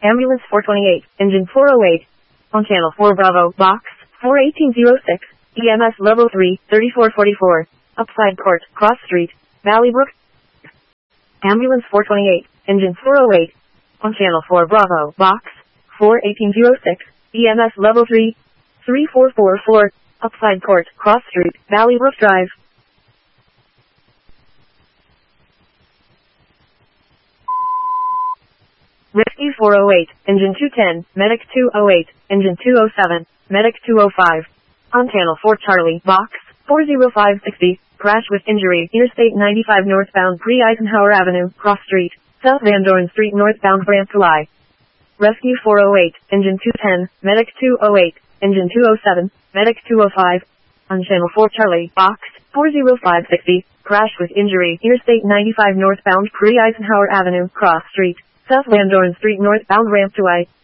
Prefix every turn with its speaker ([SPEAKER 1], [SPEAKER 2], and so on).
[SPEAKER 1] Ambulance 428, engine 408. On channel 4 Bravo, box 41806, EMS level 3, 3444. Upside Court, Cross Street, Valleybrook. Ambulance 428, engine 408. On channel 4 Bravo, box 41806, EMS level 3, 3444. Upside Court, Cross Street, Valleybrook Drive. Rescue 408, engine 210, medic 208, engine 207, medic 205. On channel 4 Charlie, box 40560, crash with injury, Interstate 95 northbound Pre-Eisenhower Avenue, Cross Street, South Van Dorn Street northbound Brampton. Rescue 408, engine 210, medic 208, engine 207, medic 205. On channel 4 Charlie, box 40560, crash with injury, Interstate 95 northbound Pre-Eisenhower Avenue, Cross Street, South Van Dorn Street northbound Ramp to I.